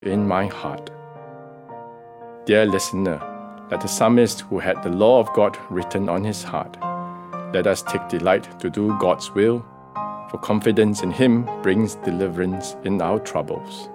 in my heart. Dear listener, like the psalmist who had the law of God written on his heart, let us take delight to do God's will, for confidence in Him brings deliverance in our troubles.